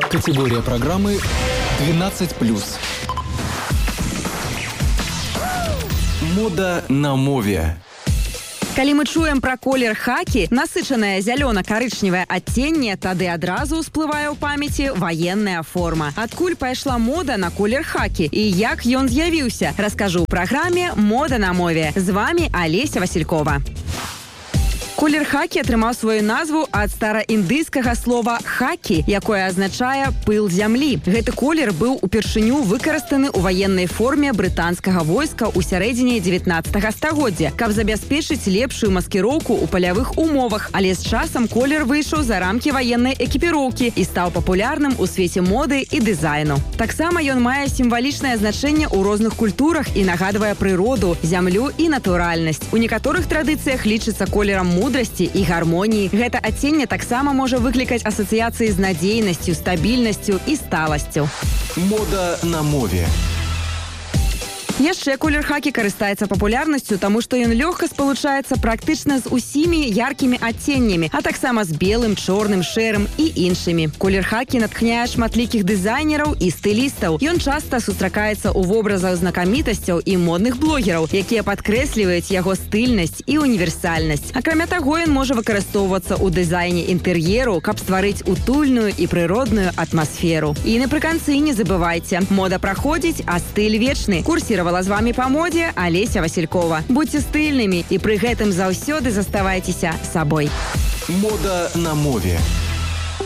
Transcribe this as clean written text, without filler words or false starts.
Категория программы 12+. Мода на мове. Калі мы чуем пра колер хакі, насычанае зялёна-карычневае адценне, тады адразу ўсплывае ў памяці ваенная форма. Адкуль пайшла мода на колер хакі і як ён з'явіўся, раскажу ў праграме «Мода на мове». З вами Олеся Василькова. Колер хакі атрымаў сваю назву ад стараіндыйскага слова «хакі», якое азначае «пыл зямлі». Гэты колер быў упершыню выкарыстаны ў ваеннай форме брытанскага войска ў сярэдзіне 19 стагоддзя, каб забяспечыць лепшую маскіроўку ў палявых умовах, але з часам колер выйшаў за рамкі ваеннай экіпіроўкі і стаў папулярным у свеце моды і дызайну. Таксама ён мае сімвалічнае значэнне ў розных культурах і нагадвае прыроду, зямлю і натуральнасць. У некаторых традыцыях лічыцца колерам мудрасці і гармоніі. Гэта адценне таксама можа выклікаць асацыяцыі з надзейнасцю, стабільнасцю і сталасцю. Мода на мове. Яшчэ колер хакі карыстаецца папулярнасцю, таму што ён лёгка спалучаецца практычна з усімі яркімі адценнямі, а таксама з белым, чорным, шэрым і іншымі. Колер хакі натхняе шматлікіх дызайнераў і стылістаў. Ён часта сустракаецца ў вобразах знакамітасцяў і модных блогераў, якія падкрэсліваюць яго стыльнасць і універсальнасць. Акрамя таго, ён можа выкарыстоўвацца ў дызайне інтэр'еру, каб стварыць утульную і прыродную атмасферу. І напрыканцы не забывайце, мода праходзіць, а стыль вечны. Курсіравала з вами па модзе Олеся Василькова. Будьце стыльнымі і пры гэтым заўсёды заставайцеся сабой. Мода на мове.